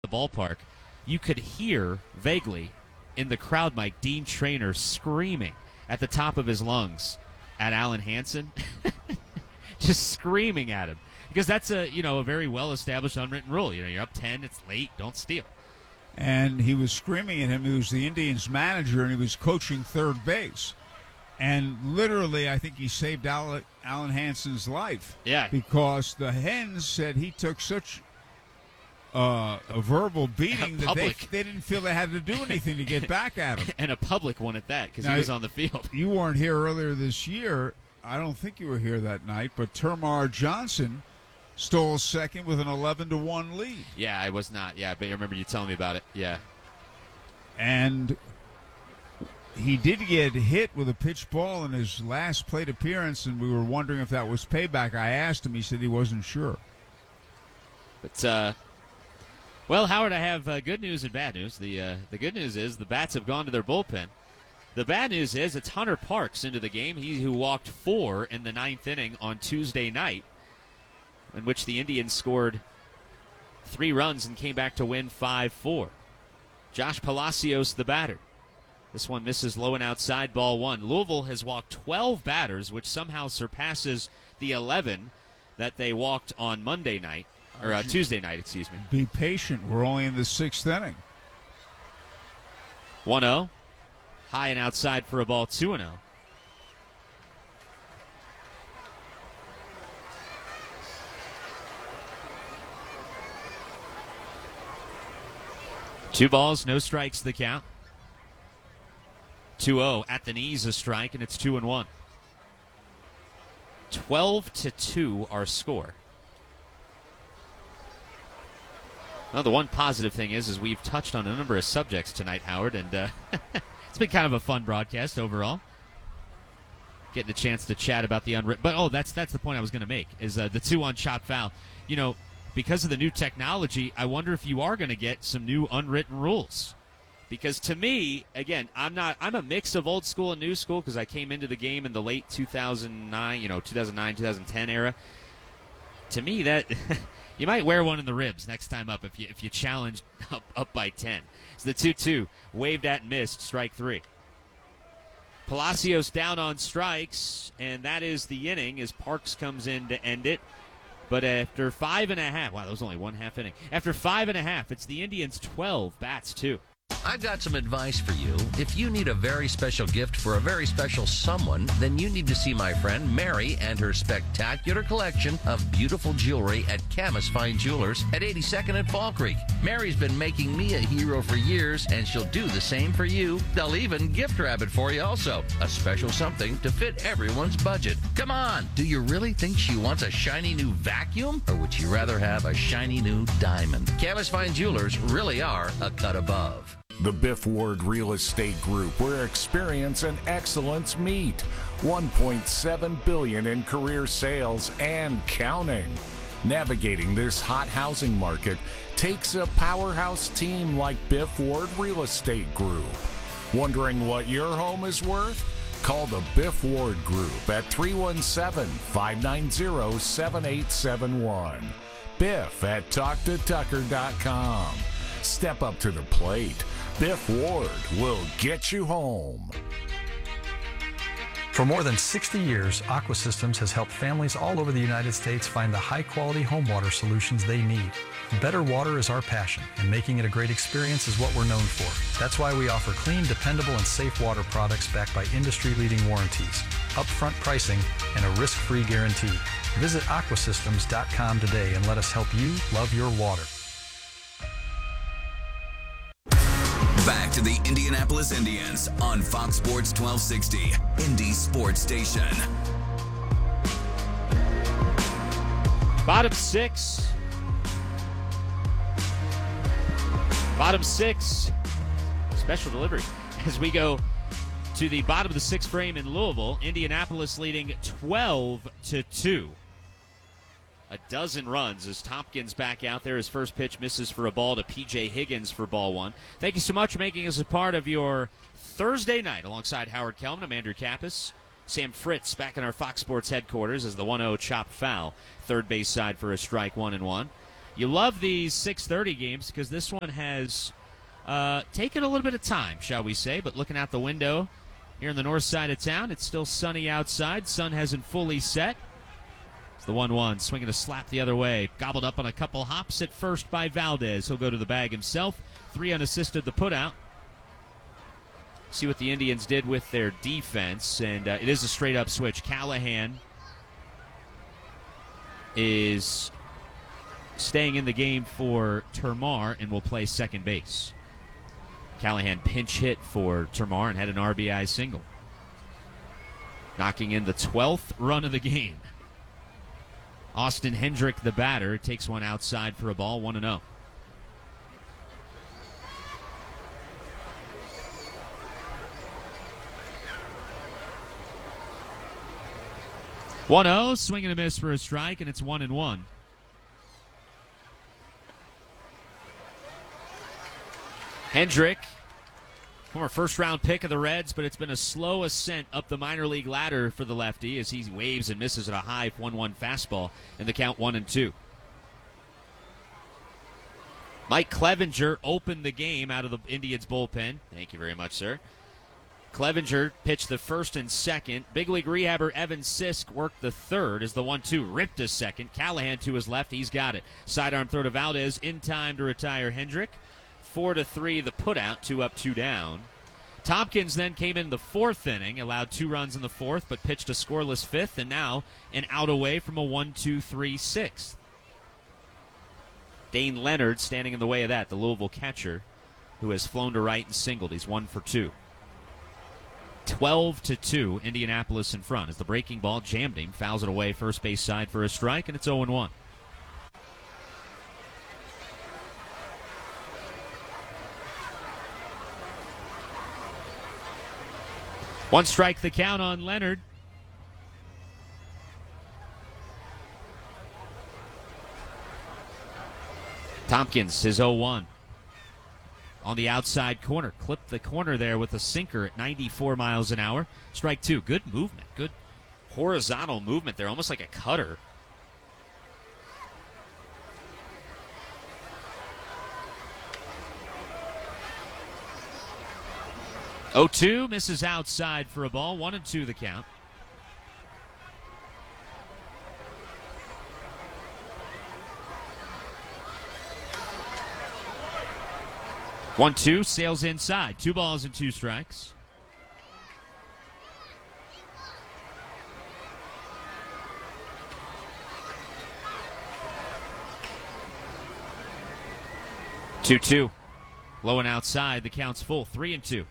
the ballpark, you could hear vaguely in the crowd mic Dean Traynor screaming at the top of his lungs at Alan Hansen, just screaming at him, because that's a very well established unwritten rule. You're up 10, it's late, don't steal. And he was screaming at him. He was the Indians manager, and he was coaching third base. And literally, I think he saved Alan Hansen's life. Yeah, because the Hens said he took such a verbal beating that they didn't feel they had to do anything to get back at him. And a public one at that, because he was on the field. You weren't here earlier this year. I don't think you were here that night, but Termar Johnson stole second with an 11-1 lead. Yeah, I was not. Yeah, but I remember you telling me about it. Yeah. And he did get hit with a pitch ball in his last plate appearance, and we were wondering if that was payback. I asked him. He said he wasn't sure. But, well, Howard, I have good news and bad news. The good news is the Bats have gone to their bullpen. The bad news is it's Hunter Parks into the game, he who walked 4 in the 9th inning on Tuesday night, in which the Indians scored 3 runs and came back to win 5-4. Josh Palacios, the batter. This one misses low and outside, ball 1. Louisville has walked 12 batters, which somehow surpasses the 11 that they walked on Monday night, or Tuesday night, excuse me. Be patient. We're only in the 6th inning. 1-0. High and outside for a ball, 2-0. Two balls, no strikes, the count. 2-0 at the knees, a strike, and it's 2-1. 12-2 our score. Well, the one positive thing is we've touched on a number of subjects tonight, Howard, and it's been kind of a fun broadcast overall. Getting a chance to chat about the unwritten. But, that's the point I was going to make, is the 2-on chop foul. Because of the new technology, I wonder if you are going to get some new unwritten rules. Because to me, again, I'm a mix of old school and new school, because I came into the game in the late 2009, 2010 era. To me, that you might wear one in the ribs next time up if you challenge up by 10. It's the 2-2, waved at and missed, strike 3. Palacios down on strikes, and that is the inning as Parks comes in to end it. But after 5.5, wow, that was only 1/2 inning. After 5.5, it's the Indians 12, Bats 2. I've got some advice for you. If you need a very special gift for a very special someone, then you need to see my friend Mary and her spectacular collection of beautiful jewelry at Camus Fine Jewelers at 82nd and Fall Creek. Mary's been making me a hero for years, and she'll do the same for you. They'll even gift wrap it for you also. A special something to fit everyone's budget. Come on, do you really think she wants a shiny new vacuum? Or would she rather have a shiny new diamond? Camus Fine Jewelers really are a cut above. The Biff Ward Real Estate Group, where experience and excellence meet. $1.7 billion in career sales and counting. Navigating this hot housing market takes a powerhouse team like Biff Ward Real Estate Group. Wondering what your home is worth? Call the Biff Ward Group at 317-590-7871. Biff at TalkToTucker.com. Step up to the plate. Biff Ward will get you home. For more than 60 years, Aqua Systems has helped families all over the United States find the high-quality home water solutions they need. Better water is our passion, and making it a great experience is what we're known for. That's why we offer clean, dependable, and safe water products backed by industry-leading warranties, upfront pricing, and a risk-free guarantee. Visit aquasystems.com today and let us help you love your water. Back to the Indianapolis Indians on Fox Sports 1260, Indy Sports Station. Bottom 6. Bottom 6. Special delivery. As we go to the bottom of the 6th frame in Louisville, Indianapolis leading 12-2. A dozen runs as Tompkins back out there. His first pitch misses for a ball to P.J. Higgins for ball 1. Thank you so much for making us a part of your Thursday night alongside Howard Kelman. I'm Andrew Kappas. Sam Fritz back in our Fox Sports headquarters as the 1-0 chop foul. Third base side for a strike, 1-1. You love these 6:30 games because this one has taken a little bit of time, shall we say. But looking out the window here in the north side of town, it's still sunny outside. Sun hasn't fully set. It's the 1-1, swinging a slap the other way. Gobbled up on a couple hops at first by Valdez. He'll go to the bag himself. 3 unassisted the putout. See what the Indians did with their defense, and it is a straight-up switch. Callahan is staying in the game for Termar and will play second base. Callahan pinch hit for Termar and had an RBI single, knocking in the 12th run of the game. Austin Hendrick, the batter, takes one outside for a ball, 1-0. Swing and a miss for a strike, and it's 1-1. Hendrick, former first-round pick of the Reds, but it's been a slow ascent up the minor league ladder for the lefty as he waves and misses at a high 1-1 fastball in the count 1-2. Mike Clevenger opened the game out of the Indians bullpen. Thank you very much, sir. Clevenger pitched the first and second. Big league rehabber Evan Sisk worked the third as the 1-2 ripped a second. Callahan to his left. He's got it. Sidearm throw to Valdez in time to retire Hendrick. 4-3 the putout, 2 up, 2 down. Tompkins then came in the fourth inning, allowed 2 runs in the fourth, but pitched a scoreless fifth, and now an out away from a 1-2-3 sixth. Dane Leonard standing in the way of that, the Louisville catcher, who has flown to right and singled. He's 1 for 2. 12-2, Indianapolis in front as the breaking ball jammed him, fouls it away first base side for a strike, and it's 0-1. One strike the count on Leonard. Tompkins, his 0-1. On the outside corner. Clipped the corner there with a sinker at 94 miles an hour. Strike 2. Good movement. Good horizontal movement there, almost like a cutter. Oh, 2 misses outside for a ball. 1-2 the count. One, 2 sails inside. 2 balls and 2 strikes. Two. Low and outside. The count's full. 3-2.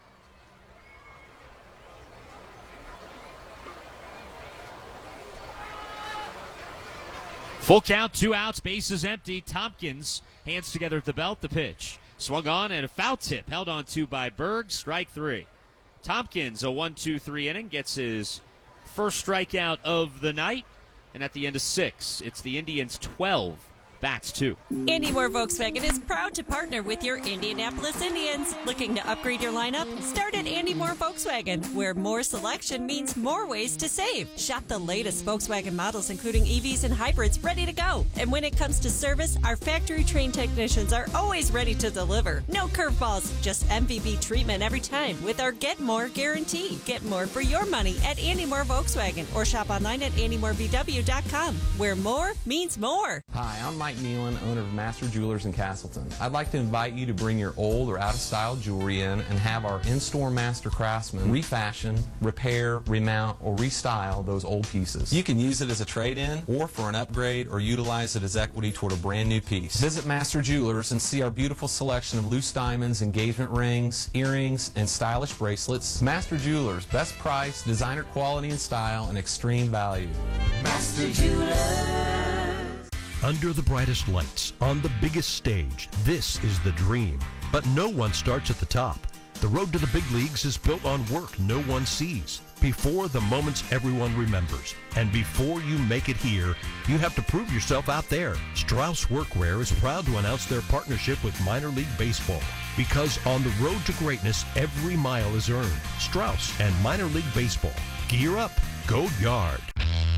Full count, 2 outs, bases empty. Tompkins hands together at the belt, the pitch. Swung on and a foul tip held on to by Berg. Strike 3. Tompkins, a 1-2-3 inning, gets his first strikeout of the night. And at the end of 6, it's the Indians 12, Bats 2. Andy Moore Volkswagen is proud to partner with your Indianapolis Indians. Looking to upgrade your lineup? Start at Andy Moore Volkswagen, where more selection means more ways to save. Shop the latest Volkswagen models, including EVs and hybrids, ready to go. And when it comes to service, our factory-trained technicians are always ready to deliver. No curveballs, just MVB treatment every time with our Get More guarantee. Get more for your money at Andy Moore Volkswagen, or shop online at andymorevw.com, where more means more. Hi, I'm Mike Nealon, owner of Master Jewelers in Castleton. I'd like to invite you to bring your old or out-of-style jewelry in and have our in-store master craftsmen refashion, repair, remount, or restyle those old pieces. You can use it as a trade-in or for an upgrade, or utilize it as equity toward a brand new piece. Visit Master Jewelers and see our beautiful selection of loose diamonds, engagement rings, earrings, and stylish bracelets. Master Jewelers, best price, designer quality and style, and extreme value. Master Jewelers. Under the brightest lights, on the biggest stage, this is the dream. But no one starts at the top. The road to the big leagues is built on work no one sees, before the moments everyone remembers. And before you make it here, you have to prove yourself out there. Strauss Workwear is proud to announce their partnership with Minor League Baseball. Because on the road to greatness, every mile is earned. Strauss and Minor League Baseball. Gear up. Go Yard.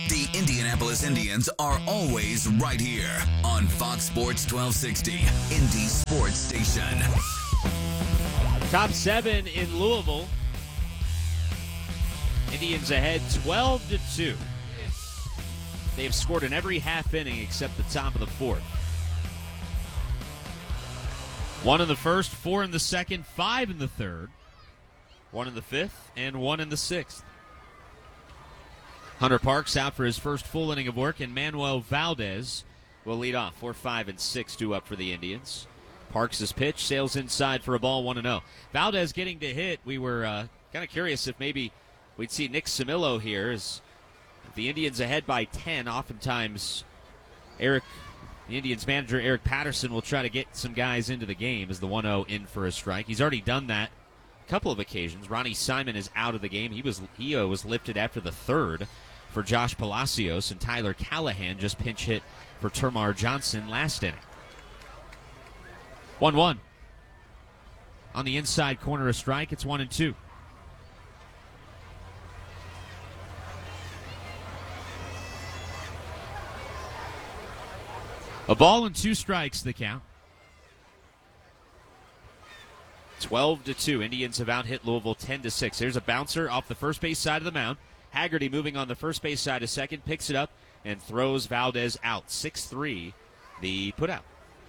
The Indianapolis Indians are always right here on Fox Sports 1260, Indy Sports Station. Top 7 in Louisville. Indians ahead 12-2. They have scored in every half inning except the top of the fourth. 1 in the first, 4 in the second, 5 in the third, 1 in the fifth, and 1 in the sixth. Hunter Parks out for his first full inning of work, and Manuel Valdez will lead off. 4, 5, and 6 due up for the Indians. Parks' pitch sails inside for a ball, 1-0. Valdez getting to hit. We were kind of curious if maybe we'd see Nick Samillo here. As the Indians ahead by 10, oftentimes the Indians manager Eric Patterson will try to get some guys into the game as the 1-0 in for a strike. He's already done that a couple of occasions. Ronnie Simon is out of the game. He was lifted after the third for Josh Palacios, and Tyler Callahan just pinch hit for Termar Johnson last inning. 1-1. On the inside corner, a strike. It's 1-2. A ball and 2 strikes, the count. 12-2. Indians have out-hit Louisville 10-6. There's a bouncer off the first base side of the mound. Haggerty moving on the first base side of second, picks it up and throws Valdez out. 6-3, the put-out.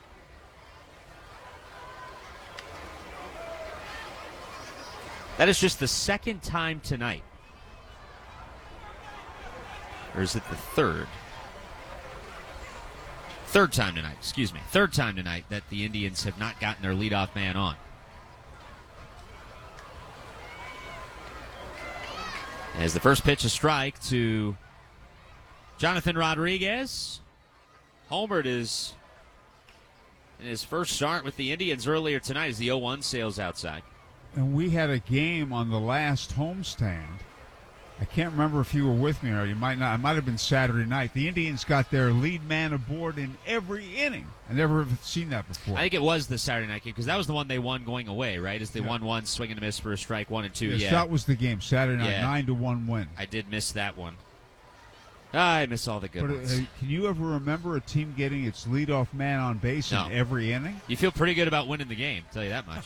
That is just the second time tonight. Or is it the third? Third time tonight that the Indians have not gotten their leadoff man on. As the first pitch, a strike to Jonathan Rodriguez. Homered is in his first start with the Indians earlier tonight as the 0-1 sails outside. And we had a game on the last homestand. I can't remember if you were with me or you might not. It might have been Saturday night. The Indians got their lead man aboard in every inning. I never have seen that before. I think it was the Saturday night game because that was the one they won going away, right? As they 1-1, swing and a miss for a strike, 1-2. Yes, that was the game. Saturday night, 9-1 win. I did miss that one. I miss all the good ones. Can you ever remember a team getting its leadoff man on base in every inning? You feel pretty good about winning the game, I'll tell you that much.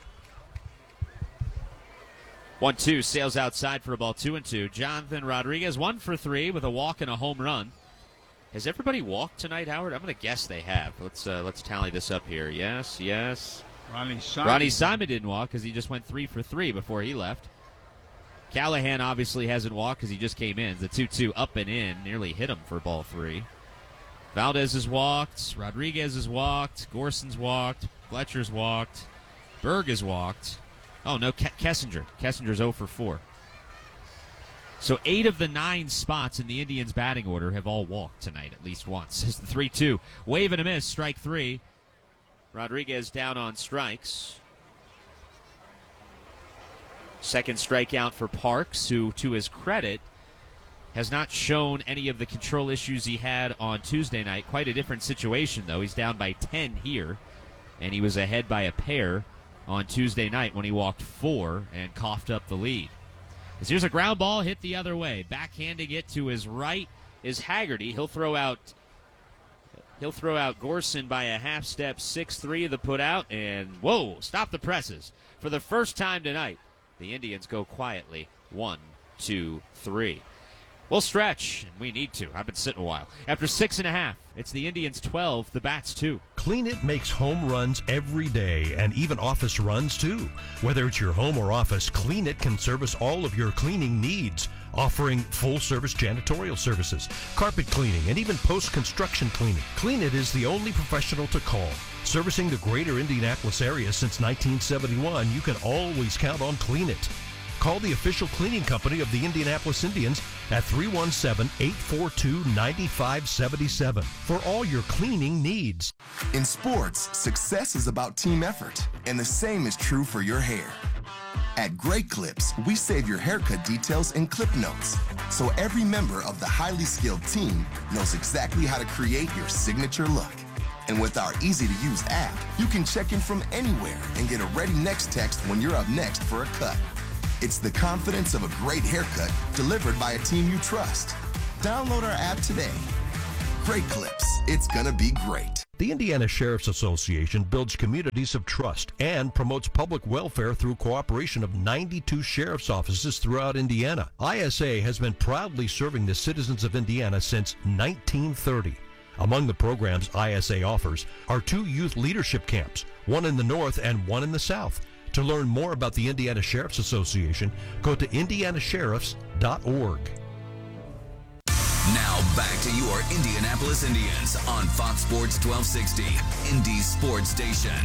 1-2, sails outside for a ball, 2-2. Jonathan Rodriguez, 1 for 3 with a walk and a home run. Has everybody walked tonight, Howard? I'm going to guess they have. Let's tally this up here. Yes. Ronnie Simon didn't walk because he just went 3 for 3 before he left. Callahan obviously hasn't walked because he just came in. The 2-2 up and in nearly hit him for ball 3. Valdez has walked. Rodriguez has walked. Gorson's walked. Fletcher's walked. Berg has walked. Oh, no, Kessinger. Kessinger's 0 for 4. So 8 of the 9 spots in the Indians' batting order have all walked tonight at least once. It's the 3-2. Wave and a miss, strike 3. Rodriguez down on strikes. Second strikeout for Parks, who, to his credit, has not shown any of the control issues he had on Tuesday night. Quite a different situation, though. He's down by 10 here, and he was ahead by a pair on Tuesday night when he walked 4 and coughed up the lead. As here's a ground ball hit the other way. Backhanding it to his right is Haggerty. He'll throw out Gorson by a half step, 6-3 the put out, and whoa, stop the presses. For the first time tonight, the Indians go quietly. 1, 2, 3. We'll stretch, and we need to. I've been sitting a while. After 6.5, it's the Indians 12, the Bats 2. Clean It makes home runs every day and even office runs too. Whether it's your home or office, Clean It can service all of your cleaning needs, offering full-service janitorial services, carpet cleaning, and even post-construction cleaning. Clean It is the only professional to call. Servicing the greater Indianapolis area since 1971, you can always count on Clean It. Call the official cleaning company of the Indianapolis Indians at 317-842-9577 for all your cleaning needs. In sports, success is about team effort, and the same is true for your hair. At Great Clips, we save your haircut details in clip notes, so every member of the highly skilled team knows exactly how to create your signature look. And with our easy-to-use app, you can check in from anywhere and get a ready next text when you're up next for a cut. It's the confidence of a great haircut delivered by a team you trust. Download our app today. Great Clips. It's gonna be great. The Indiana Sheriff's Association builds communities of trust and promotes public welfare through cooperation of 92 sheriff's offices throughout Indiana. ISA has been proudly serving the citizens of Indiana since 1930. Among the programs ISA offers are 2 youth leadership camps, one in the north and one in the south. To learn more about the Indiana Sheriff's Association, go to indianasheriffs.org. Now back to your Indianapolis Indians on Fox Sports 1260, Indy's sports station.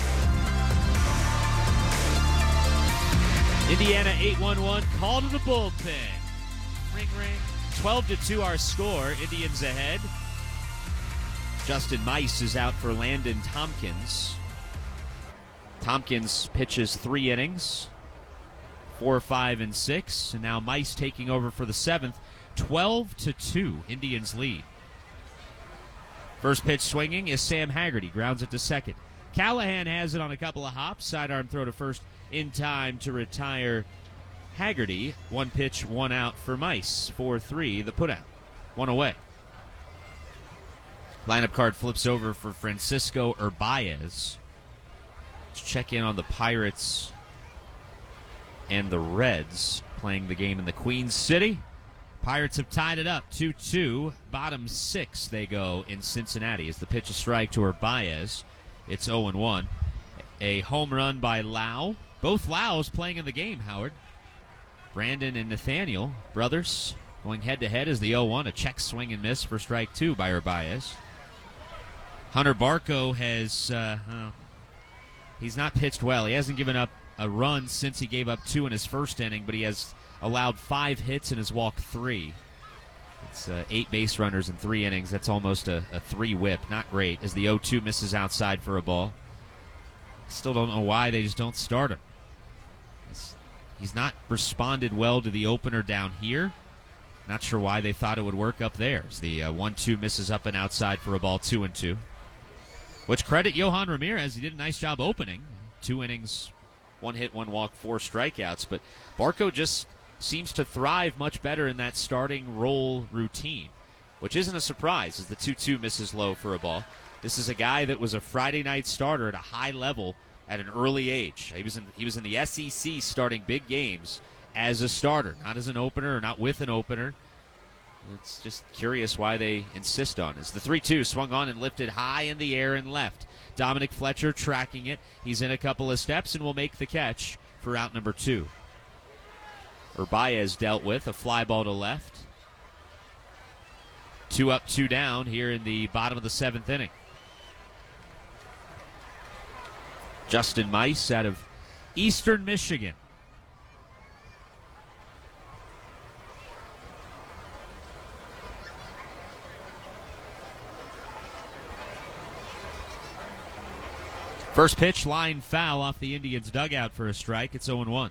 Indiana 8-1-1, call to the bullpen. Ring, ring. 12-2 our score. Indians ahead. Justin Mice is out for Landon Tompkins. Tompkins pitches 3 innings, 4, 5, and 6, and now Mice taking over for the 7th. 12-2, Indians lead. First pitch swinging is Sam Haggerty, grounds it to second. Callahan has it on a couple of hops, sidearm throw to first in time to retire Haggerty. 1 pitch, 1 out for Mice. 4-3, the putout. 1 away. Lineup card flips over for Francisco Urbaez. Let's check in on the Pirates and the Reds playing the game in the Queen City. Pirates have tied it up 2-2. Bottom 6 they go in Cincinnati as the pitch is strike to Urbaez. It's 0-1. A home run by Lau. Both Laus playing in the game, Howard. Brandon and Nathaniel, brothers, going head-to-head as the 0-1. A check swing and miss for strike 2 by Urbaez. Hunter Barco has, he's not pitched well. He hasn't given up a run since he gave up 2 in his first inning, but he has allowed 5 hits and has walked 3. It's 8 base runners in 3 innings. That's almost a 3 whip. Not great as the 0-2 misses outside for a ball. Still don't know why they just don't start him. He's not responded well to the opener down here. Not sure why they thought it would work up there. As the 1-2 misses up and outside for a ball, 2-2. Which credit Johan Ramirez. He did a nice job opening. 2 innings, 1 hit, 1 walk, 4 strikeouts. But Barco just seems to thrive much better in that starting role routine, which isn't a surprise as the 2-2 misses low for a ball. This is a guy that was a Friday night starter at a high level at an early age. He was in the SEC starting big games as a starter, not as an opener or not with an opener. It's just curious why they insist on it. As the 3-2 swung on and lifted high in the air and left. Dominic Fletcher tracking it. He's in a couple of steps and will make the catch for out number 2. Urbaez dealt with a fly ball to left. 2 up, 2 down here in the bottom of the 7th inning. Justin Mice out of Eastern Michigan. First pitch, line foul off the Indians' dugout for a strike. It's 0-1.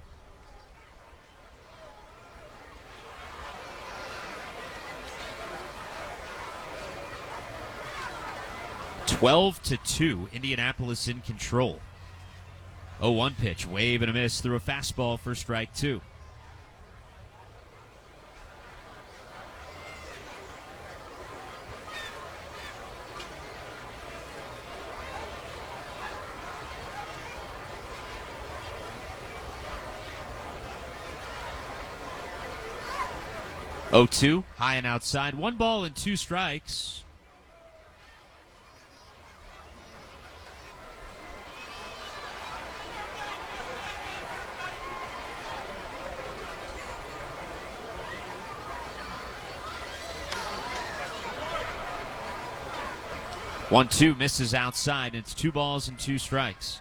(12-2). Indianapolis in control. 0-1 pitch, wave and a miss through a fastball for strike 2. (0-2), high and outside. 1 ball and 2 strikes. One, 2 misses outside. It's 2 balls and 2 strikes.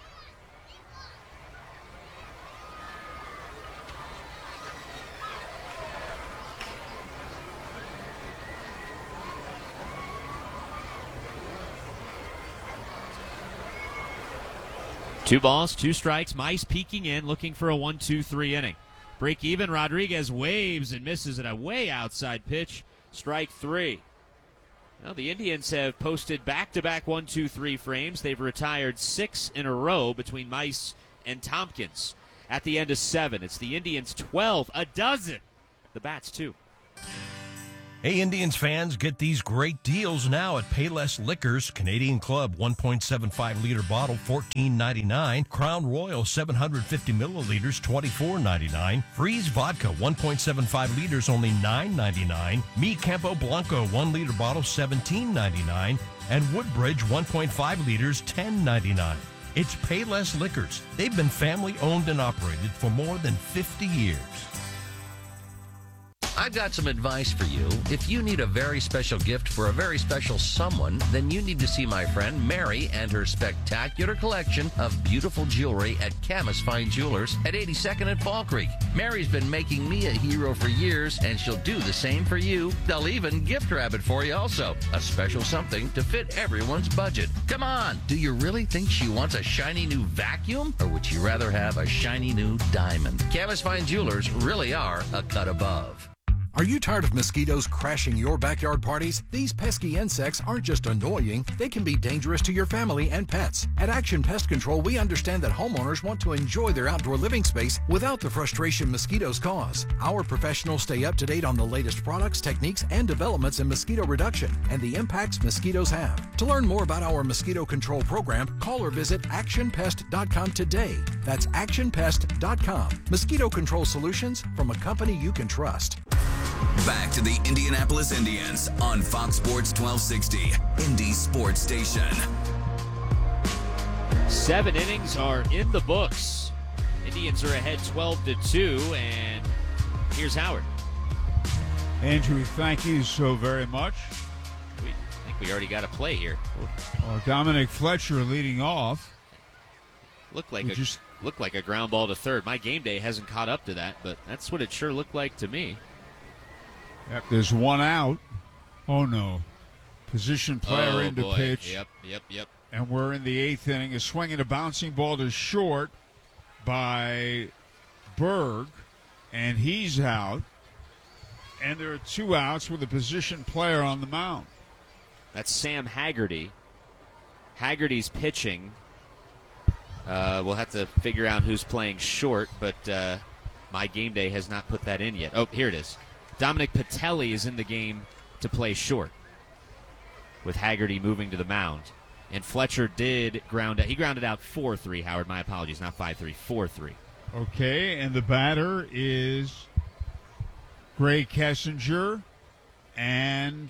Two balls, 2 strikes. Mice peeking in, looking for a 1-2-3 inning. Break even. Rodriguez waves and misses at a way outside pitch. Strike 3. Well, the Indians have posted back-to-back 1-2-3 frames. They've retired 6 in a row between Mice and Tompkins. At the end of 7, it's the Indians 12, a dozen. The Bats 2. Hey, Indians fans, get these great deals now at Payless Liquors. Canadian Club 1.75-liter bottle, $14.99. Crown Royal 750 milliliters, $24.99. Freeze Vodka 1.75 liters, only $9.99. Mi Campo Blanco 1-liter bottle, $17.99. And Woodbridge 1.5 liters, $10.99. It's Payless Liquors. They've been family-owned and operated for more than 50 years. I've got some advice for you. If you need a very special gift for a very special someone, then you need to see my friend Mary and her spectacular collection of beautiful jewelry at Camas Fine Jewelers at 82nd and Fall Creek. Mary's been making me a hero for years, and she'll do the same for you. They'll even gift wrap it for you also. A special something to fit everyone's budget. Come on, do you really think she wants a shiny new vacuum? Or would she rather have a shiny new diamond? Camas Fine Jewelers really are a cut above. Are you tired of mosquitoes crashing your backyard parties? These pesky insects aren't just annoying, they can be dangerous to your family and pets. At Action Pest Control, we understand that homeowners want to enjoy their outdoor living space without the frustration mosquitoes cause. Our professionals stay up to date on the latest products, techniques, and developments in mosquito reduction and the impacts mosquitoes have. To learn more about our mosquito control program, call or visit actionpest.com today. That's actionpest.com. Mosquito control solutions from a company you can trust. Back to the Indianapolis Indians on Fox Sports 1260, Indy Sports Station. 7 innings are in the books. Indians are ahead 12-2, and here's Howard. Andrew, thank you so very much. I think we already got a play here. Dominic Fletcher leading off. Looked like a ground ball to third. My game day hasn't caught up to that, but that's what it sure looked like to me. Yep, there's one out. Oh, no. Position player into boy. pitch. Yep. And we're in the 8th inning. A swing and a bouncing ball to short by Berg, and he's out. And there are 2 outs with a position player on the mound. That's Sam Haggerty. Haggerty's pitching. We'll have to figure out who's playing short, but my game day has not put that in yet. Oh, here it is. Dominic Patelli is in the game to play short, with Haggerty moving to the mound. And Fletcher did ground out. He grounded out 4-3, Howard. My apologies, not 5-3, 4-3. Okay, and the batter is Gray Kessinger, and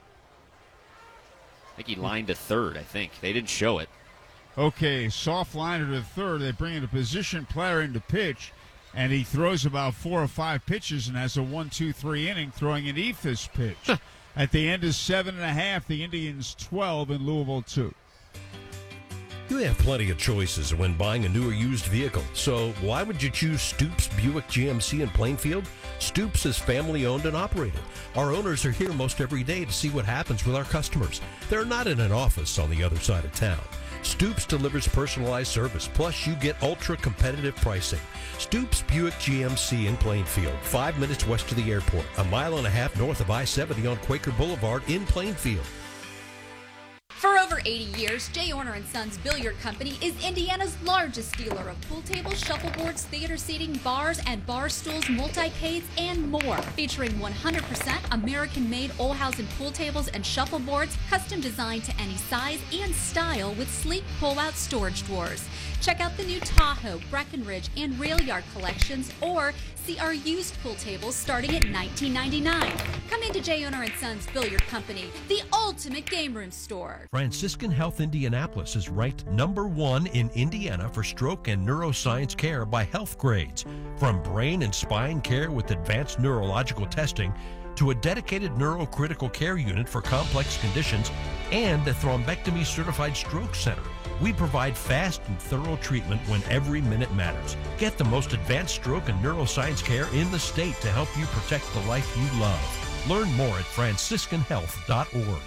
I think he lined to third, I think. They didn't show it. Okay, soft liner to third. They bring in a position player into pitch, and he throws about 4 or 5 pitches and has a 1-2-3 inning throwing an ephus pitch. At the end of 7.5, the Indians 12 and Louisville 2. You have plenty of choices when buying a new or used vehicle, so why would you choose Stoops Buick GMC in Plainfield? Stoops is family-owned and operated. Our owners are here most every day to see what happens with our customers. They're not in an office on the other side of town. Stoops delivers personalized service, plus you get ultra-competitive pricing. Stoops Buick GMC in Plainfield, 5 minutes west of the airport, a mile and a half north of I-70 on Quaker Boulevard in Plainfield. For over 80 years, J. Orner & Sons Billiard Company is Indiana's largest dealer of pool tables, shuffleboards, theater seating, bars and bar stools, multicades, and more. Featuring 100% American-made Olhausen pool tables and shuffleboards, custom designed to any size and style with sleek pull-out storage drawers. Check out the new Tahoe, Breckenridge, and Rail Yard collections, or see our used pool tables starting at $19.99. Come into J. Orner & Sons Billiard Company, the ultimate game room store. Franciscan Health Indianapolis is ranked #1 in Indiana for stroke and neuroscience care by Health Grades. From brain and spine care with advanced neurological testing to a dedicated neurocritical care unit for complex conditions and a thrombectomy certified stroke center. We provide fast and thorough treatment when every minute matters. Get the most advanced stroke and neuroscience care in the state to help you protect the life you love. Learn more at franciscanhealth.org.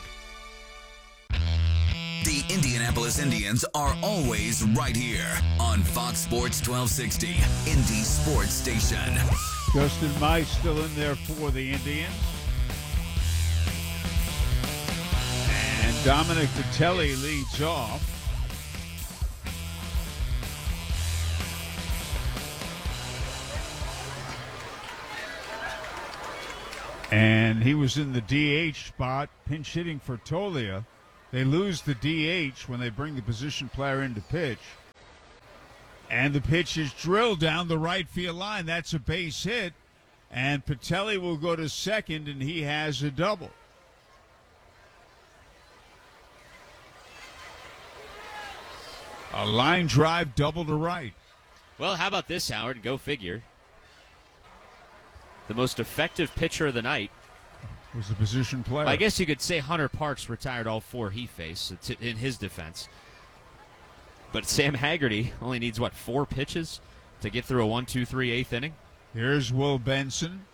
The Indianapolis Indians are always right here on Fox Sports 1260, Indy Sports Station. Justin Mize still in there for the Indians. And Dominic Patelli leads off. And he was in the DH spot, pinch hitting for Tolia. They lose the DH when they bring the position player in to pitch. And the pitch is drilled down the right field line. That's a base hit. And Patelli will go to second, and he has a double. A line drive double to right. Well, how about this, Howard? Go figure. The most effective pitcher of the night was the position player. I guess you could say Hunter Parks retired all 4 he faced in his defense. But Sam Haggerty only needs, 4 pitches to get through a 1-2-3 8th inning? Here's Will Benson.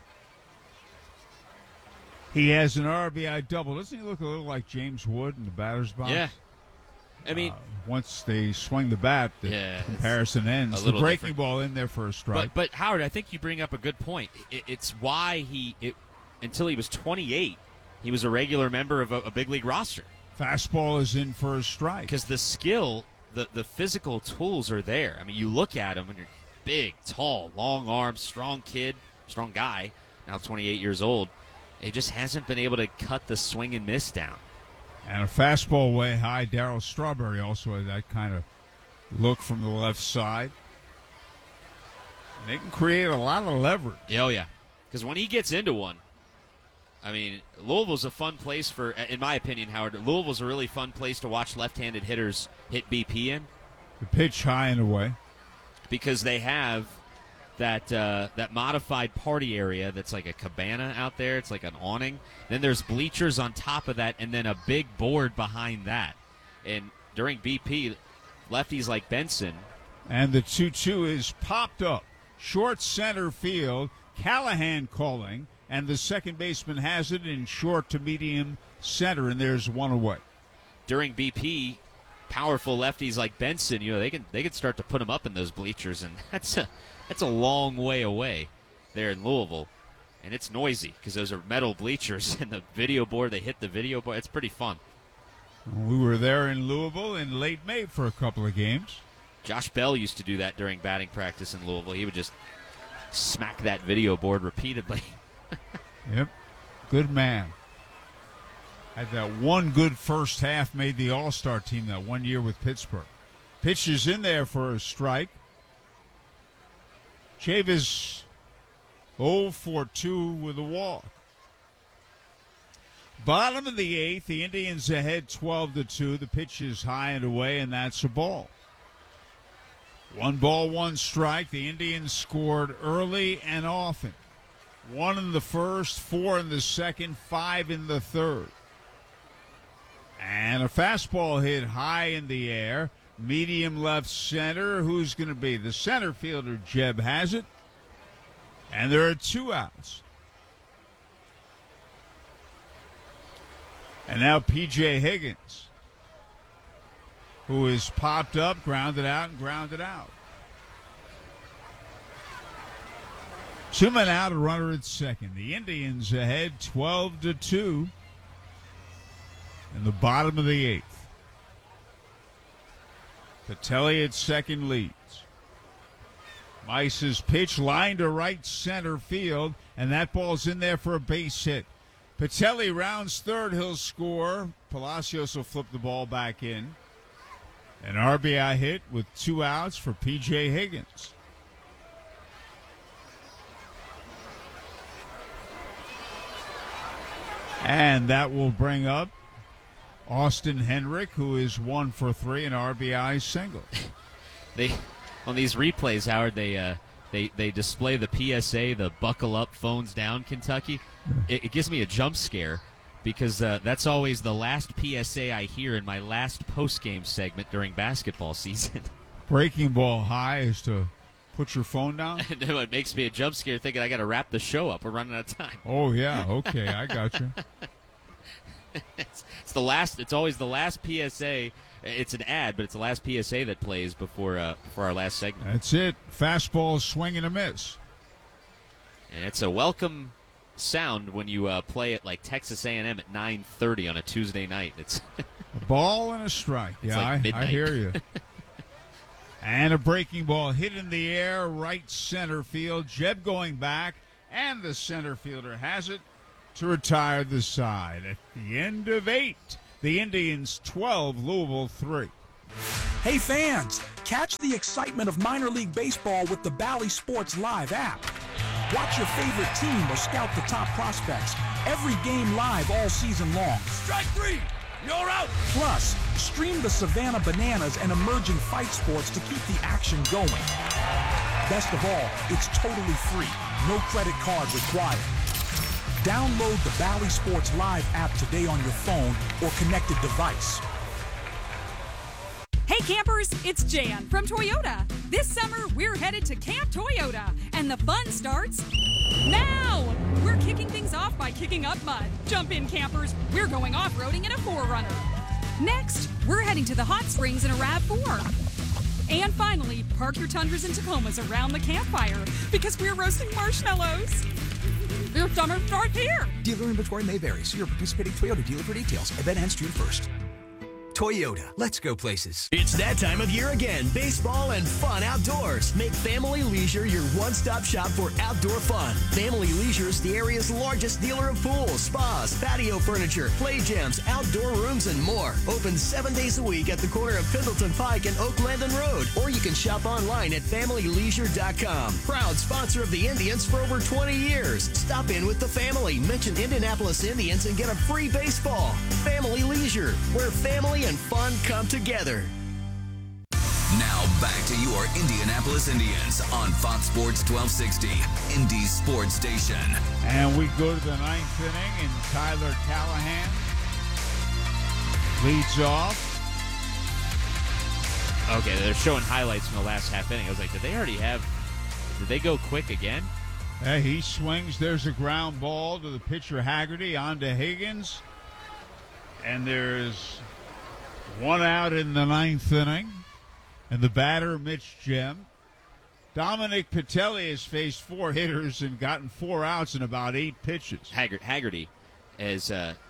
He has an RBI double. Doesn't he look a little like James Wood in the batter's box? Yeah. I mean, once they swing the bat, the comparison ends. The breaking ball in there for a strike. But Howard, I think you bring up a good point. It's why until he was 28, he was a regular member of a big league roster. Fastball is in for a strike. Because the skill, the physical tools are there. I mean, you look at him and you're big, tall, long arms, strong kid, strong guy, now 28 years old. He just hasn't been able to cut the swing and miss down. And a fastball way high. Darryl Strawberry also had that kind of look from the left side. And they can create a lot of leverage. Oh, yeah. Because when he gets into one, I mean, Louisville's a fun place in my opinion, Howard, Louisville's a really fun place to watch left-handed hitters hit BP in. The pitch high and away. Because they have that modified party area that's like a cabana out there. It's like an awning. Then there's bleachers on top of that, and then a big board behind that. And during BP, lefties like Benson. And the 2-2 is popped up. Short center field. Callahan calling, and the second baseman has it in short to medium center, and there's one away. During BP, powerful lefties like Benson, they can start to put him up in those bleachers, and that's a long way away there in Louisville, and it's noisy because those are metal bleachers, and the video board, they hit the video board. It's pretty fun. We were there in Louisville in late May for a couple of games. Josh Bell used to do that during batting practice in Louisville. He would just smack that video board repeatedly. Yep, good man. Had that one good first half, made the All-Star team that one year with Pittsburgh. Pitch is in there for a strike. Chavis 0 for 2 with a walk. Bottom of the 8th, the Indians ahead 12-2. The pitch is high and away, and that's a ball. 1 ball, 1 strike. The Indians scored early and often. 1 in the first, 4 in the second, 5 in the third. And a fastball hit high in the air. Medium left center. Who's going to be? The center fielder, Jeb, has it. And there are 2 outs. And now P.J. Higgins, who is popped up, grounded out, and grounded out. 2 men out, a runner at second. The Indians ahead 12-2 in the bottom of the 8th. Patelli at second leads. Mice's pitch line to right center field, and that ball's in there for a base hit. Patelli rounds third, he'll score. Palacios will flip the ball back in. An RBI hit with 2 outs for P.J. Higgins. And that will bring up Austin Henrick, who is 1 for 3, an RBI single. They on these replays, Howard, they display the PSA, the buckle up, phones down, Kentucky. It gives me a jump scare because that's always the last PSA I hear in my last post-game segment during basketball season. Breaking ball high is to put your phone down? It makes me a jump scare thinking I got to wrap the show up. We're running out of time. Oh, yeah. Okay, I got you. It's the last. It's always the last PSA. It's an ad, but it's the last PSA that plays before our last segment. That's it. Fastball, swing and a miss. And it's a welcome sound when you play it like Texas A&M at 9:30 on a Tuesday night. It's a ball and a strike. It's yeah, like I hear you. And a breaking ball hit in the air, right center field. Jeb going back, and the center fielder has it. to retire the side. At the end of 8, the Indians 12, Louisville 3. Hey fans, catch the excitement of minor league baseball with the Bally Sports Live app. Watch your favorite team or scout the top prospects. Every game live all season long. Strike 3! You're out! Plus, stream the Savannah Bananas and emerging fight sports to keep the action going. Best of all, it's totally free. No credit card required. Download the Bally Sports Live app today on your phone or connected device. Hey campers, it's Jan from Toyota. This summer, we're headed to Camp Toyota, and the fun starts now! We're kicking things off by kicking up mud. Jump in, campers. We're going off-roading in a 4Runner. Next, we're heading to the hot springs in a RAV4. And finally, park your Tundras and Tacomas around the campfire because we're roasting marshmallows. Your summer starts here. Dealer inventory may vary. See your participating Toyota dealer for details. Event ends June 1st. Toyota, let's go places. It's that time of year again. Baseball and fun outdoors. Make Family Leisure your one-stop shop for outdoor fun. Family Leisure is the area's largest dealer of pools, spas, patio furniture, play gyms, outdoor rooms, and more. Open 7 days a week at the corner of Pendleton Pike and Oak Landon Road. Or you can shop online at FamilyLeisure.com. Proud sponsor of the Indians for over 20 years. Stop in with the family. Mention Indianapolis Indians and get a free baseball. Family Leisure, where family and fun come together. Now back to your Indianapolis Indians on Fox Sports 1260, Indy's sports station. And we go to the 9th inning, and Tyler Callahan leads off. Okay, they're showing highlights from the last half inning. I was like, did they go quick again? He swings. There's a ground ball to the pitcher Haggerty on to Higgins. And there's one out in the 9th inning. And the batter, Mitch Gem. Dominic Patelli has faced 4 hitters and gotten 4 outs in about 8 pitches. Haggerty is...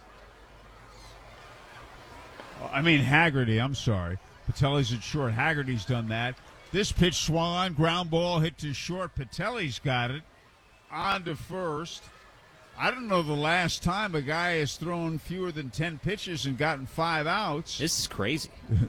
Haggerty, I'm sorry. Patelli's at short. Haggerty's done that. This pitch swung on, ground ball hit to short. Patelli's got it. On to first. I don't know the last time a guy has thrown fewer than 10 pitches and gotten 5 outs. This is crazy.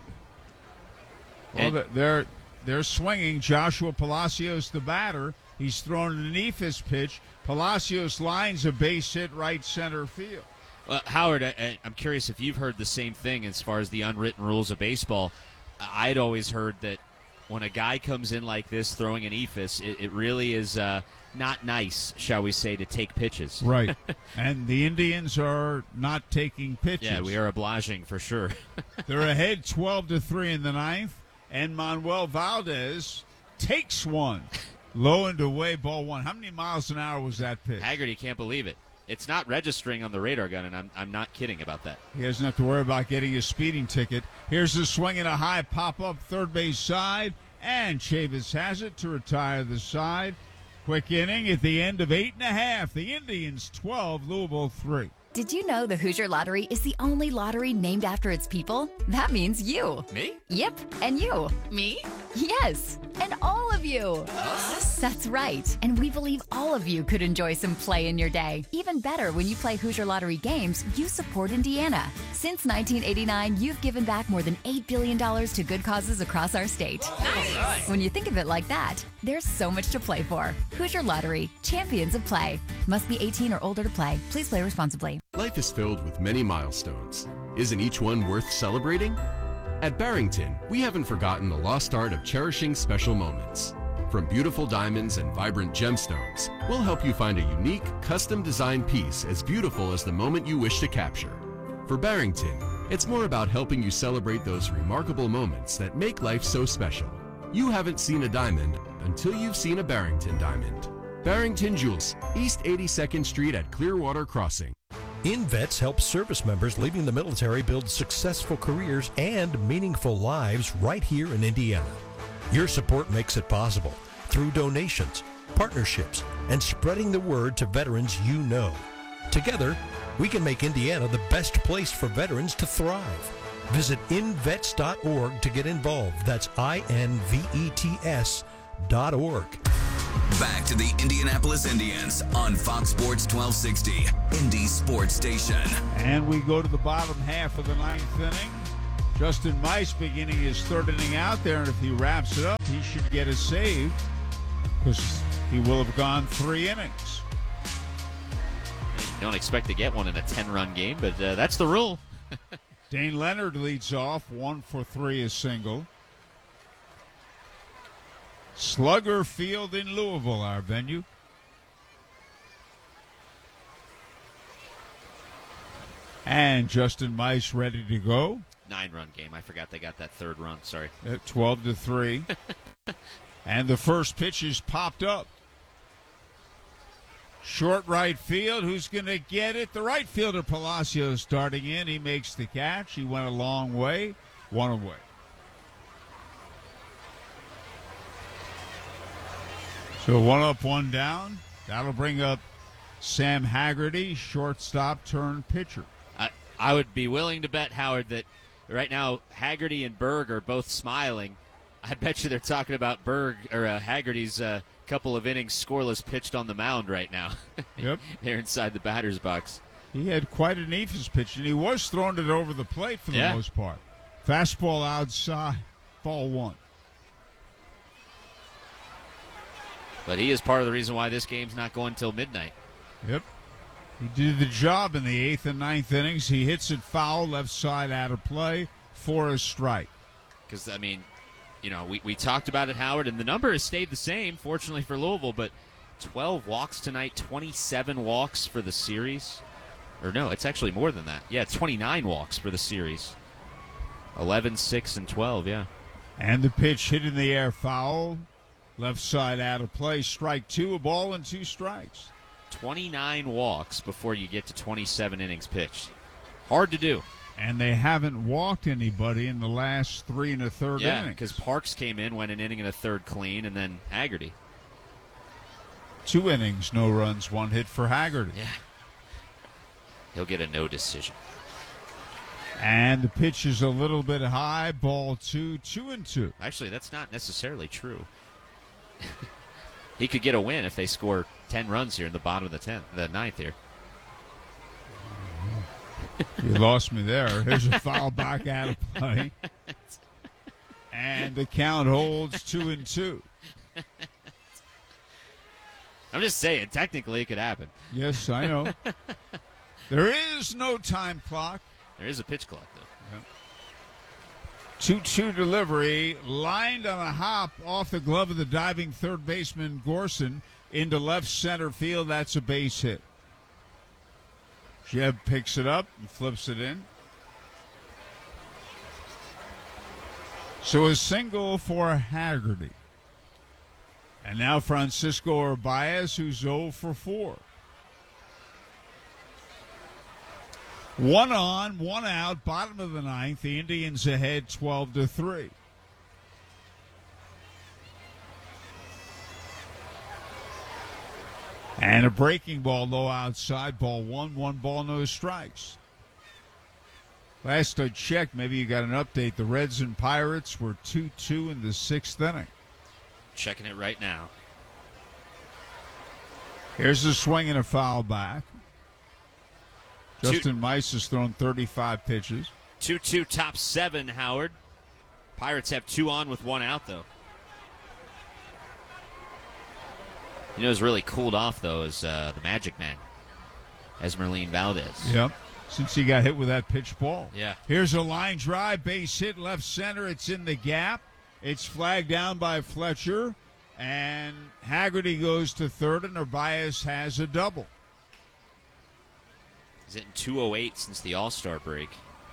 Well, they're swinging. Joshua Palacios, the batter. He's thrown an Ephus pitch. Palacios lines a base hit right center field. Well, Howard, I'm curious if you've heard the same thing as far as the unwritten rules of baseball. I'd always heard that when a guy comes in like this throwing an Ephus, it really is not nice, shall we say, to take pitches. Right. And the Indians are not taking pitches. Yeah, we are obliging for sure. They're ahead 12-3 in the 9th, and Manuel Valdez takes one. Low and away, ball 1. How many miles an hour was that pitch? Haggerty can't believe it. It's not registering on the radar gun, and I'm not kidding about that. He doesn't have to worry about getting a speeding ticket. Here's the swing and a high pop-up third base side, and Chavis has it to retire the side. Quick inning at the end of 8.5. The Indians 12, Louisville 3. Did you know the Hoosier Lottery is the only lottery named after its people? That means you. Me? Yep, and you. Me? Yes, and all of you. Us? That's right, and we believe all of you could enjoy some play in your day. Even better, when you play Hoosier Lottery games, you support Indiana. Since 1989, you've given back more than $8 billion to good causes across our state. Nice. When you think of it like that, there's so much to play for. Hoosier Lottery, champions of play. Must be 18 or older to play. Please play responsibly. Life is filled with many milestones. Isn't each one worth celebrating? At Barrington, we haven't forgotten the lost art of cherishing special moments. From beautiful diamonds and vibrant gemstones, we'll help you find a unique, custom-designed piece as beautiful as the moment you wish to capture. For Barrington, it's more about helping you celebrate those remarkable moments that make life so special. You haven't seen a diamond until you've seen a Barrington diamond. Barrington Jewels, East 82nd Street at Clearwater Crossing. InVets helps service members leaving the military build successful careers and meaningful lives right here in Indiana. Your support makes it possible through donations, partnerships, and spreading the word to veterans you know. Together, we can make Indiana the best place for veterans to thrive. Visit invets.org to get involved. That's INVETS.org. Back to the Indianapolis Indians on Fox Sports 1260, Indy Sports Station. And we go to the bottom half of the ninth inning. Justin Mice beginning his third inning out there, and if he wraps it up, he should get a save because he will have gone 3 innings. Don't expect to get one in a 10-run game, but that's the rule. Dane Leonard leads off, 1 for 3, a single. Slugger Field in Louisville, our venue. And Justin Mice ready to go. 9-run game. I forgot they got that 3rd run. Sorry. 12-3. And the first pitch is popped up. Short right field. Who's going to get it? The right fielder, Palacio, starting in. He makes the catch. He went a long way. 1 away. So 1 up, 1 down. That'll bring up Sam Haggerty, shortstop turned pitcher. I would be willing to bet, Howard, that right now Haggerty and Berg are both smiling. I bet you they're talking about Haggerty's couple of innings scoreless pitched on the mound right now. Yep. They're inside the batter's box. He had quite an Ephus pitch, and he was throwing it over the plate for the most part. Fastball outside, ball 1. But he is part of the reason why this game's not going till midnight. Yep. He did the job in the 8th and 9th innings. He hits it foul, left side out of play for a strike. Because, I mean, we talked about it, Howard, and the number has stayed the same, fortunately for Louisville, but 12 walks tonight, 27 walks for the series. Or no, it's actually more than that. Yeah, 29 walks for the series. 11, 6, and 12, yeah. And the pitch hit in the air foul. Left side out of play, strike 2, a ball and 2 strikes. 29 walks before you get to 27 innings pitched. Hard to do. And they haven't walked anybody in the last 3 1/3 innings. Yeah, because Parks came in, went an inning and a third clean, and then Haggerty. 2 innings, no runs, 1 hit for Haggerty. Yeah. He'll get a no decision. And the pitch is a little bit high, ball 2, 2-2. Actually, that's not necessarily true. He could get a win if they score 10 runs here in the bottom of the 9th here. You lost me there. Here's a foul back out of play. And the count holds 2-2. I'm just saying, technically it could happen. Yes, I know. There is no time clock. There is a pitch clock, though. Yep. 2-2 delivery, lined on a hop off the glove of the diving third baseman Gorson into left center field. That's a base hit. Jeb picks it up and flips it in. So a single for Haggerty. And now Francisco Urbias, who's 0 for 4. 1 on, 1 out, bottom of the 9th. The Indians ahead 12-3. And a breaking ball low outside, ball 1, 1 ball, no strikes. Last I checked, maybe you got an update. The Reds and Pirates were 2-2 in the 6th inning. Checking it right now. Here's a swing and a foul back. Justin Mice has thrown 35 pitches. 2-2 top 7, Howard. Pirates have 2 on with 1 out, though. You know who's really cooled off, though, is the Magic Man, Esmeralyn Valdez. Yep, since he got hit with that pitch ball. Yeah. Here's a line drive, base hit, left center. It's in the gap. It's flagged down by Fletcher, and Haggerty goes to third, and Urbias has a double. He's hitting 208 since the All-Star break.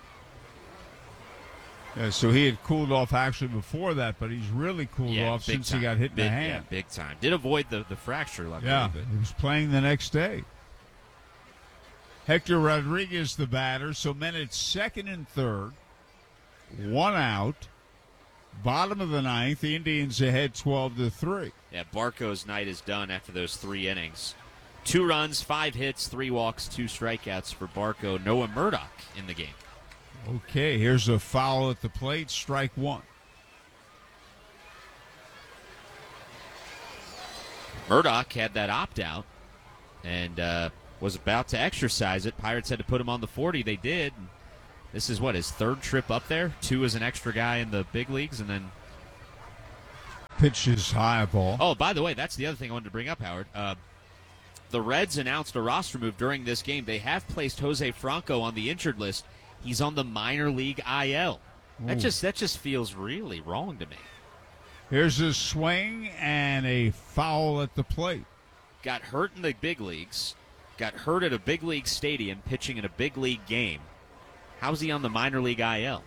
Yeah, so he had cooled off actually before that, but he's really cooled off since he got hit in the hand. Yeah, big time. Did avoid the fracture, luckily. Yeah, but he was playing the next day. Hector Rodriguez, the batter. So men at second and third. 1 out. Bottom of the 9th. The Indians ahead 12-3. Yeah, Barco's night is done after those 3 innings. 2 runs, 5 hits, 3 walks, 2 strikeouts for Barco. Noah Murdoch in the game. Okay, here's a foul at the plate, strike 1. Murdoch had that opt-out and was about to exercise it. Pirates had to put him on the 40. They did. This is, his third trip up there? 2 as an extra guy in the big leagues, and then pitches high ball. Oh, by the way, that's the other thing I wanted to bring up, Howard. The Reds announced a roster move during this game. They have placed Jose Franco on the injured list. He's on the minor league IL. That just feels really wrong to me. Here's a swing and a foul at the plate. Got hurt in the big leagues. Got hurt at a big league stadium pitching in a big league game. How's he on the minor league IL?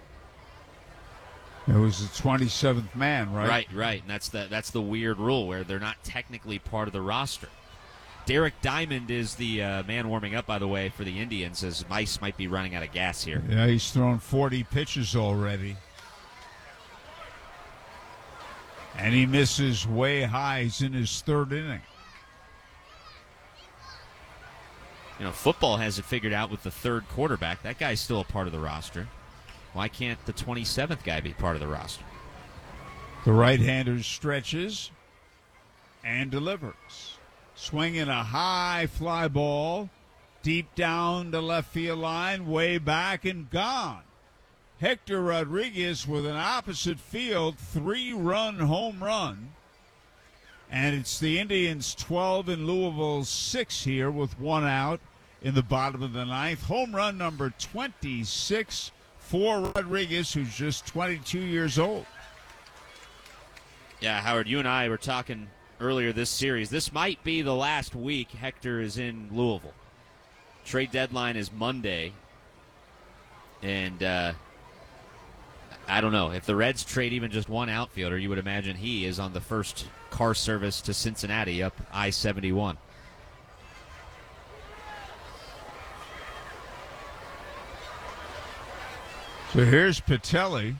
It was the 27th man, right? Right. And that's the weird rule where they're not technically part of the roster. Derek Diamond is the man warming up, by the way, for the Indians, as Mice might be running out of gas here. Yeah, he's thrown 40 pitches already. And he misses way high. He's in his third inning. Football has it figured out with the third quarterback. That guy's still a part of the roster. Why can't the 27th guy be part of the roster? The right-hander stretches and delivers. Swinging a high fly ball deep down the left field line, way back and gone. Hector Rodriguez with an opposite field 3-run home run. And it's the Indians 12 and Louisville 6 here with 1 out in the bottom of the ninth. Home run number 26 for Rodriguez, who's just 22 years old. Yeah, Howard, you and I were talking earlier this series. This might be the last week Hector is in Louisville. Trade deadline is Monday. And I don't know. If the Reds trade even just one outfielder, you would imagine he is on the first car service to Cincinnati up I-71. So here's Patelli.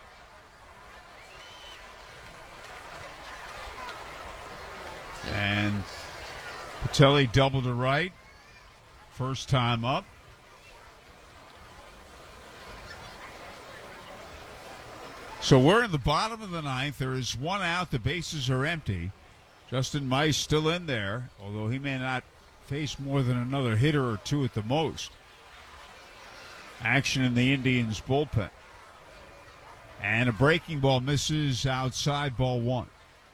And Patelli double to right. First time up. So we're in the bottom of the ninth. There is 1 out. The bases are empty. Justin Mice still in there, although he may not face more than another hitter or 2 at the most. Action in the Indians' bullpen. And a breaking ball misses outside, ball 1.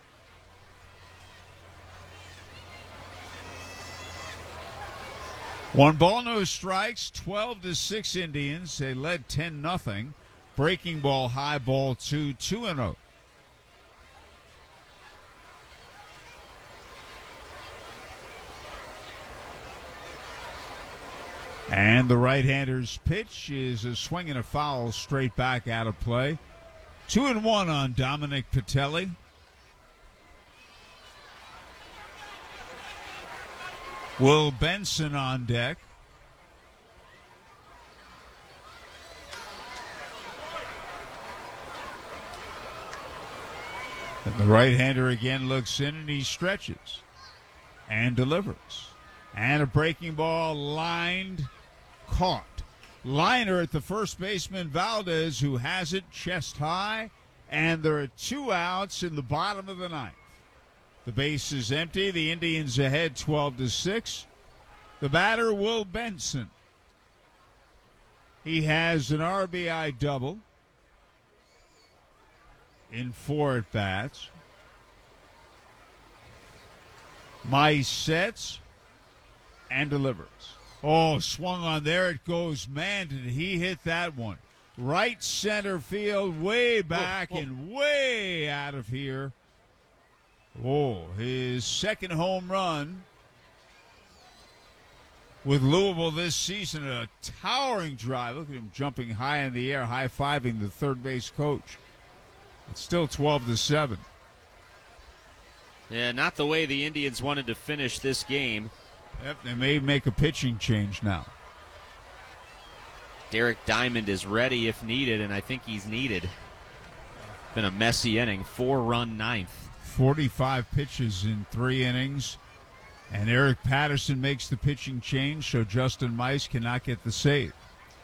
One ball, no strikes, 12-6 Indians. They led 10-0. Breaking ball, high ball 2, 2-0. And the right-hander's pitch is a swing and a foul straight back out of play. 2-1 on Dominic Patelli. Will Benson on deck. And the right-hander again looks in and he stretches and delivers. And a breaking ball lined, caught. Liner at the first baseman, Valdez, who has it chest high. And there are 2 outs in the bottom of the ninth. The base is empty. The Indians ahead 12-6. The batter, Will Benson. He has an RBI double in 4 at-bats. Mice sets and delivers. Oh, swung on there. It goes. Man, did he hit that one. Right center field, way back and way out of here. Oh, his second home run with Louisville this season. A towering drive. Look at him jumping high in the air, high-fiving the third base coach. It's still 12-7. Yeah, not the way the Indians wanted to finish this game. Yep, they may make a pitching change now. Derek Diamond is ready if needed, and I think he's needed. Been a messy inning, 4-run ninth. 45 pitches in 3 innings. And Eric Patterson makes the pitching change, so Justin Mice cannot get the save.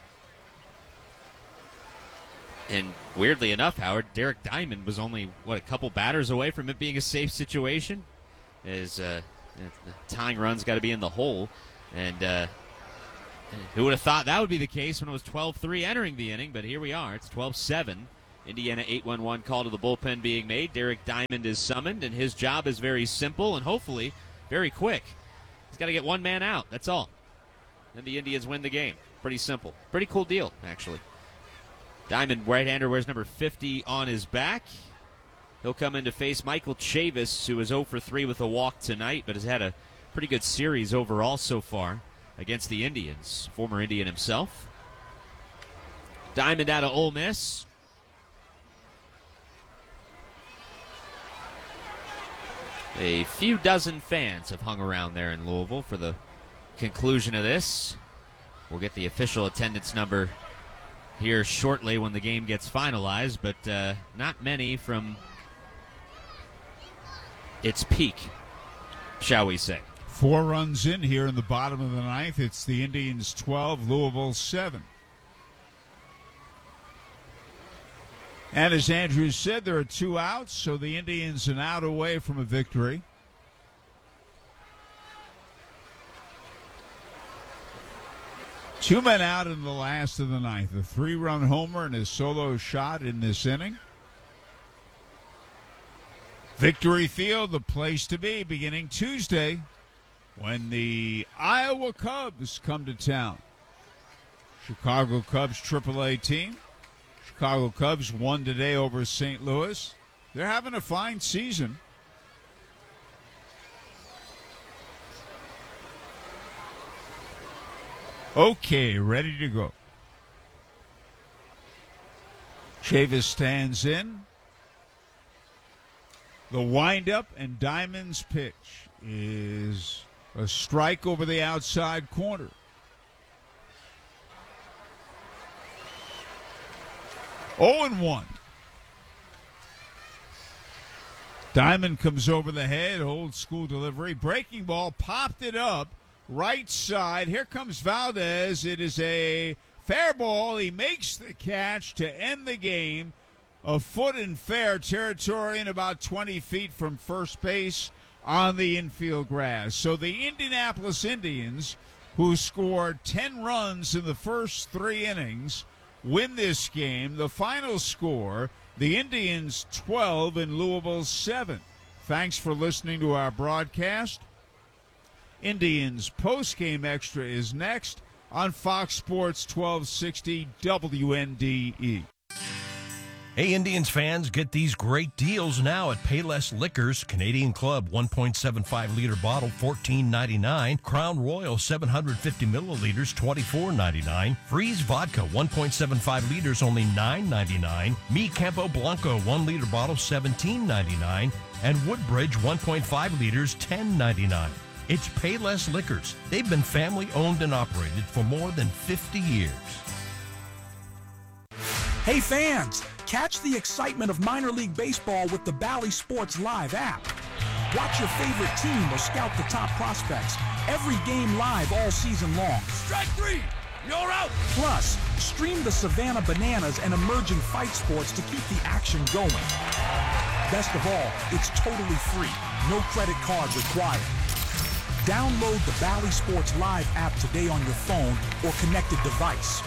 And weirdly enough, Howard, Derek Diamond was only, a couple batters away from it being a safe situation? Is the tying run's got to be in the hole. And who would have thought that would be the case when it was 12-3 entering the inning? But here we are. It's 12-7. Indiana 8-1-1 call to the bullpen being made. Derek Diamond is summoned, and his job is very simple and hopefully very quick. He's got to get one man out. That's all. Then the Indians win the game. Pretty simple. Pretty cool deal, actually. Diamond, right-hander, wears number 50 on his back. He'll come in to face Michael Chavis, who is 0-for-3 with a walk tonight, but has had a pretty good series overall so far against the Indians. Former Indian himself. Diamond out of Ole Miss. A few dozen fans have hung around there in Louisville for the conclusion of this. We'll get the official attendance number here shortly when the game gets finalized, but not many from its peak, shall we say. 4 runs in here in the bottom of the ninth. It's the Indians 12, Louisville 7. And as Andrew said, there are 2 outs, so the Indians an out away from a victory. Two men out in the last of the ninth. A 3-run homer and his solo shot in this inning. Victory Field, the place to be, beginning Tuesday when the Iowa Cubs come to town. Chicago Cubs AAA team. Chicago Cubs won today over St. Louis. They're having a fine season. Okay, ready to go. Chavis stands in. The windup and Diamond's pitch is a strike over the outside corner. Oh, and 1. Diamond comes over the head, old school delivery. Breaking ball, popped it up, right side. Here comes Valdez. It is a fair ball. He makes the catch to end the game. A foot in fair territory and about 20 feet from first base on the infield grass. So the Indianapolis Indians, who scored 10 runs in the first 3 innings, win this game. The final score, the Indians 12 and Louisville 7. Thanks for listening to our broadcast. Indians post-game extra is next on Fox Sports 1260 WNDE. Hey, Indians fans, get these great deals now at Payless Liquors. Canadian Club 1.75-liter bottle, $14.99. Crown Royal 750 milliliters, $24.99. Freeze Vodka 1.75 liters, only $9.99. Mi Campo Blanco 1-liter bottle, $17.99. And Woodbridge 1.5 liters, $10.99. It's Payless Liquors. They've been family-owned and operated for more than 50 years. Hey fans, catch the excitement of minor league baseball with the Bally Sports Live app. Watch your favorite team or scout the top prospects. Every game live all season long. Strike 3, you're out. Plus, stream the Savannah Bananas and emerging fight sports to keep the action going. Best of all, it's totally free. No credit card required. Download the Bally Sports Live app today on your phone or connected device.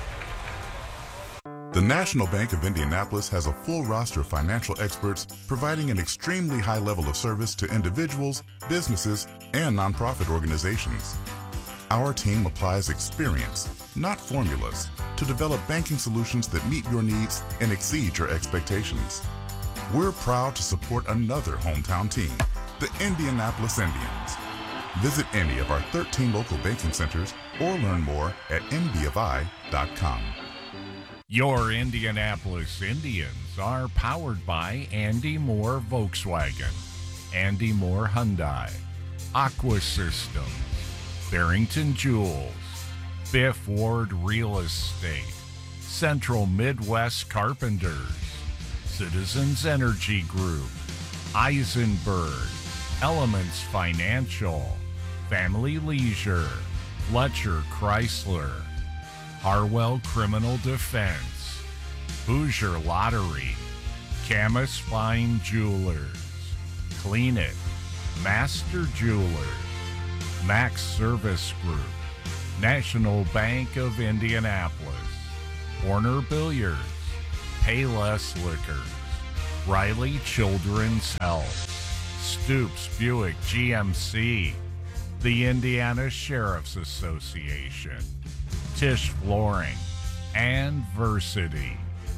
The National Bank of Indianapolis has a full roster of financial experts providing an extremely high level of service to individuals, businesses, and nonprofit organizations. Our team applies experience, not formulas, to develop banking solutions that meet your needs and exceed your expectations. We're proud to support another hometown team, the Indianapolis Indians. Visit any of our 13 local banking centers or learn more at mbfi.com. Your Indianapolis Indians are powered by Andy Moore Volkswagen, Andy Moore Hyundai, Aqua Systems, Barrington Jewels, Biff Ward Real Estate, Central Midwest Carpenters, Citizens Energy Group, Eisenberg, Elements Financial, Family Leisure, Fletcher Chrysler, Harwell Criminal Defense, Hoosier Lottery, Camus Fine Jewelers, Clean It, Master Jewelers, Max Service Group, National Bank of Indianapolis, Warner Billiards, Payless Liquors, Riley Children's Health, Stoops Buick GMC, the Indiana Sheriff's Association, Tisch Flooring, and Versity.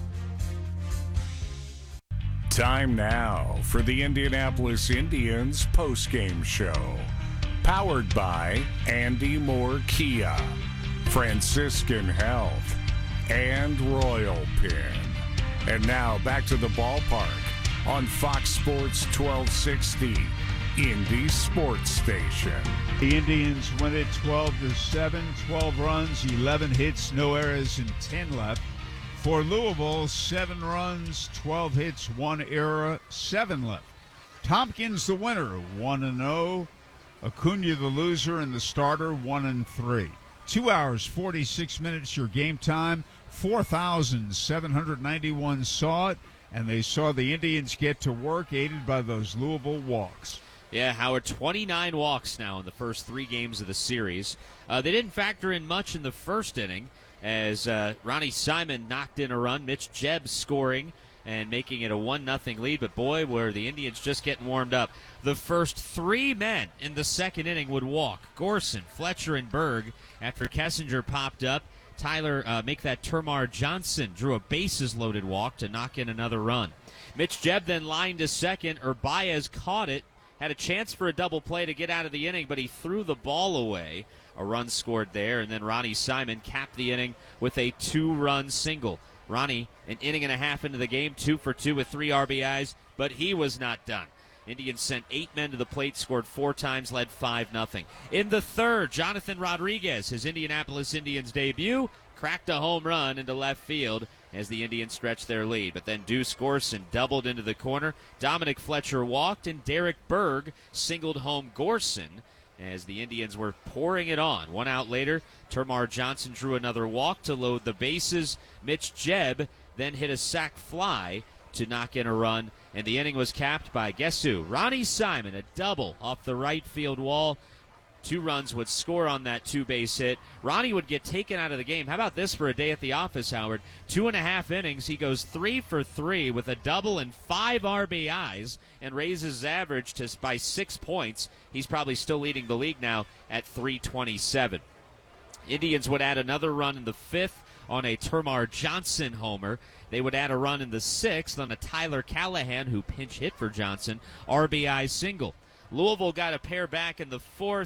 Time now for the Indianapolis Indians postgame show. Powered by Andy Moore Kia, Franciscan Health, and Royal Pin. And now back to the ballpark on Fox Sports 1260, Indy Sports Station. The Indians win it 12-7, 12 runs, 11 hits, no errors, and 10 left. For Louisville, 7 runs, 12 hits, 1 error, 7 left. Tompkins the winner, 1-0. Acuna the loser and the starter, 1-3. 2 hours, 46 minutes, your game time. 4,791 saw it, and they saw the Indians get to work, aided by those Louisville walks. Yeah, Howard, 29 walks now in the first 3 games of the series. They didn't factor in much in the first inning, as Ronnie Simon knocked in a run, Mitch Jebb scoring and making it a 1-0 lead. But boy, were the Indians just getting warmed up. The first 3 men in the second inning would walk. Gorson, Fletcher, and Berg. After Kessinger popped up, Tyler make that Termar Johnson drew a bases-loaded walk to knock in another run. Mitch Jebb then lined to second. Urbaez caught it, had a chance for a double play to get out of the inning, but he threw the ball away. A run scored there, and then Ronnie Simon capped the inning with a 2-run single. Ronnie, an inning and a half into the game, 2 for 2 with 3 RBIs, but he was not done. Indians sent 8 men to the plate, scored 4 times, led 5-0. In the third, Jonathan Rodriguez, his Indianapolis Indians debut, cracked a home run into left field as the Indians stretched their lead. But then Deuce Gorson doubled into the corner. Dominic Fletcher walked, and Derek Berg singled home Gorson as the Indians were pouring it on. 1 out later, Termar Johnson drew another walk to load the bases. Mitch Jebb then hit a sac fly to knock in a run, and the inning was capped by, guess who? Ronnie Simon, a double off the right field wall. 2 runs would score on that 2-base hit. Ronnie would get taken out of the game. How about this for a day at the office, Howard? 2.5 innings. He goes 3 for 3 with a double and 5 RBIs and raises his average by 6 points. He's probably still leading the league now at 327. Indians would add another run in the 5th on a Termar Johnson homer. They would add a run in the 6th on a Tyler Callahan, who pinch hit for Johnson, RBI single. Louisville got a pair back in the 4th,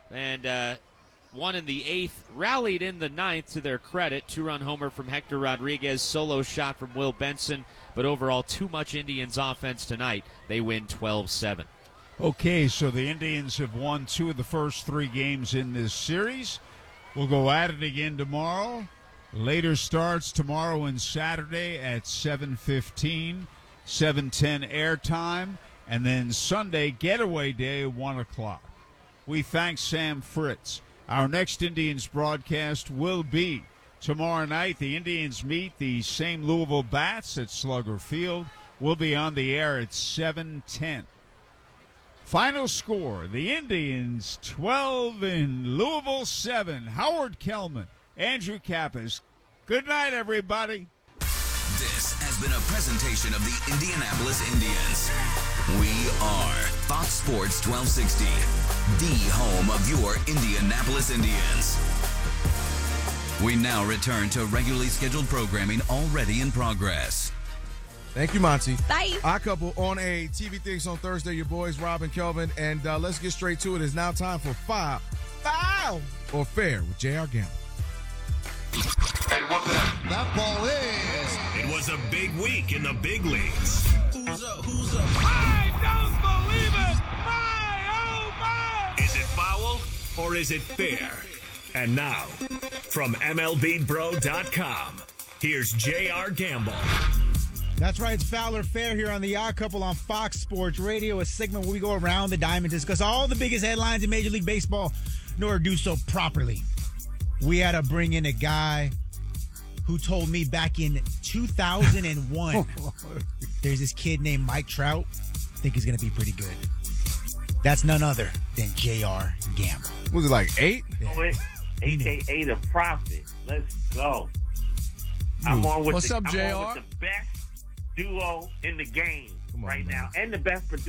and one in the 8th, rallied in the 9th to their credit. 2-run homer from Hector Rodriguez, solo shot from Will Benson, but overall too much Indians offense tonight. They win 12-7. Okay, so the Indians have won 2 of the first 3 games in this series. We'll go at it again tomorrow. Later starts tomorrow and Saturday at 7:15, 7:10 airtime, and then Sunday getaway day, 1 o'clock. We thank Sam Fritz. Our next Indians broadcast will be tomorrow night. The Indians meet the same Louisville Bats at Slugger Field. We'll be on the air at 7:10. Final score, the Indians 12 and Louisville 7. Howard Kellman, Andrew Kappas. Good night, everybody. This has been a presentation of the Indianapolis Indians. We are Fox Sports 1260, the home of your Indianapolis Indians. We now return to regularly scheduled programming already in progress. Thank you, Monty. Bye. Our couple on a TV Things on Thursday. Your boys, Rob and Kelvin. And let's get straight to it. It's now time for Foul or Fair with J.R. Gamble. That ball is. It was a big week in the big leagues. Who's up? I don't believe it! My, oh my! Is it foul or is it fair? And now, from MLBBro.com, here's J.R. Gamble. That's right, it's Foul or Fair here on The Odd Couple on Fox Sports Radio, a segment where we go around the diamond, discuss all the biggest headlines in Major League Baseball in order to do so properly. We had to bring in a guy who told me back in 2001 there's this kid named Mike Trout. I think he's going to be pretty good. That's none other than J.R. Gamble. Was it like 8? AKA the Prophet. Let's go. I'm on with What's up, I'm JR? on with the best duo in the game right now, and the best producer.